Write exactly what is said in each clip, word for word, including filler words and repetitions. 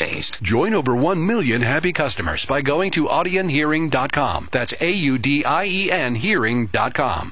phased. Join over one million happy customers by going to audien hearing dot com. That's A U D I E N hearing dot com.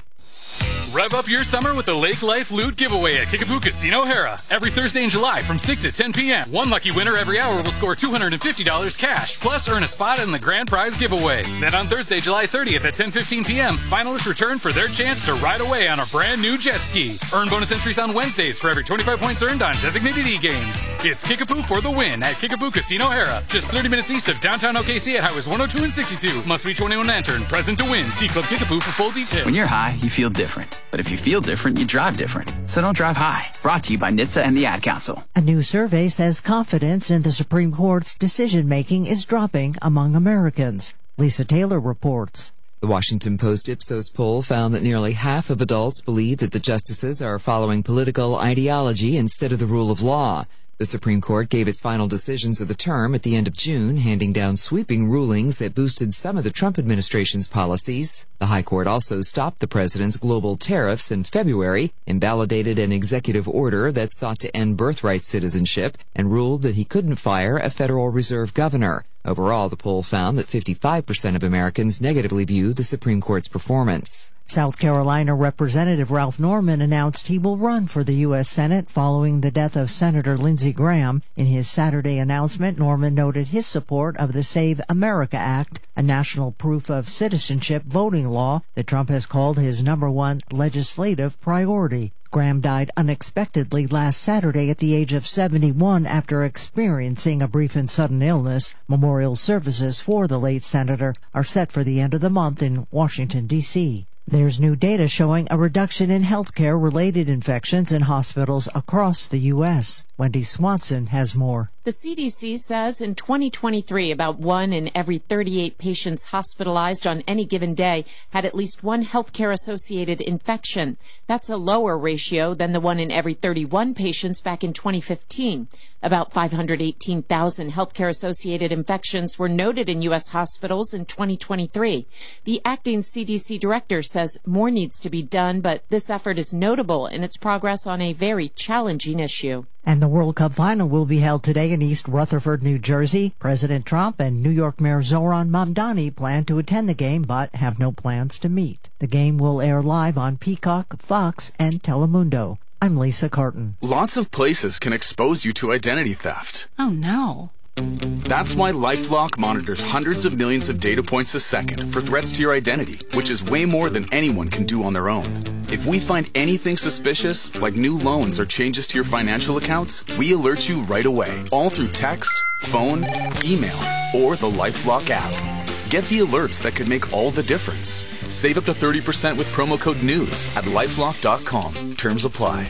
Rev up your summer with the Lake Life Loot Giveaway at Kickapoo Casino Hara. Every Thursday in July from six to ten p.m. One lucky winner every hour will score two hundred fifty dollars cash, plus earn a spot in the grand prize giveaway. Then on Thursday, July thirtieth at ten fifteen p.m., finalists return for their chance to ride away on a brand new jet ski. Earn bonus entries on Wednesdays for every twenty-five points earned on designated e-games. It's Kickapoo for the win at Kickapoo Casino Hara, just thirty minutes east of downtown O K C at Highways one oh two and sixty-two. Must be twenty-one and enter and present to win. See Club Kickapoo for full details. When you're high, you feel different. But if you feel different, you drive different. So don't drive high. Brought to you by N H T S A and the Ad Council. A new survey says confidence in the Supreme Court's decision-making is dropping among Americans. Lisa Taylor reports. The Washington Post Ipsos poll found that nearly half of adults believe that the justices are following political ideology instead of the rule of law. The Supreme Court gave its final decisions of the term at the end of June, handing down sweeping rulings that boosted some of the Trump administration's policies. The High Court also stopped the president's global tariffs in February, invalidated an executive order that sought to end birthright citizenship, and ruled that he couldn't fire a Federal Reserve governor. Overall, the poll found that fifty-five percent of Americans negatively view the Supreme Court's performance. South Carolina Representative Ralph Norman announced he will run for the U S Senate following the death of Senator Lindsey Graham. In his Saturday announcement, Norman noted his support of the Save America Act, a national proof of citizenship voting law that Trump has called his number one legislative priority. Graham died unexpectedly last Saturday at the age of seventy-one after experiencing a brief and sudden illness. Memorial services for the late senator are set for the end of the month in Washington, D C There's new data showing a reduction in healthcare-related infections in hospitals across the U S Wendy Swanson has more. The C D C says in twenty twenty-three, about one in every thirty-eight patients hospitalized on any given day had at least one healthcare-associated infection. That's a lower ratio than the one in every thirty-one patients back in twenty fifteen. About five hundred eighteen thousand healthcare-associated infections were noted in U S hospitals in twenty twenty-three. The acting C D C director says more needs to be done, but this effort is notable in its progress on a very challenging issue. And the World Cup final will be held today in East Rutherford, New Jersey. President Trump and New York Mayor Zoran Mamdani plan to attend the game but have no plans to meet. The game will air live on Peacock, Fox, and Telemundo. I'm Lisa Carton. Lots of places can expose you to identity theft. Oh, no. That's why LifeLock monitors hundreds of millions of data points a second for threats to your identity, which is way more than anyone can do on their own. If we find anything suspicious, like new loans or changes to your financial accounts, we alert you right away, all through text, phone, email, or the LifeLock app. Get the alerts that could make all the difference. Save up to thirty percent with promo code NEWS at lifelock dot com. Terms apply.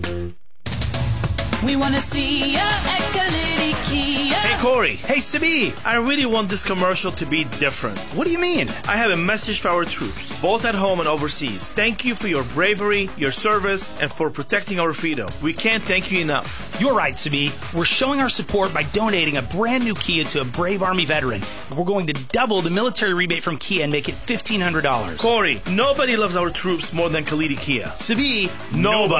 We want to see ya at Kalidi Kia. Hey, Corey. Hey, Sabi. I really want this commercial to be different. What do you mean? I have a message for our troops, both at home and overseas. Thank you for your bravery, your service, and for protecting our freedom. We can't thank you enough. You're right, Sabi. We're showing our support by donating a brand new Kia to a brave Army veteran. We're going to double the military rebate from Kia and make it fifteen hundred dollars. Corey, nobody loves our troops more than Kalidi Kia. Sabi, nobody.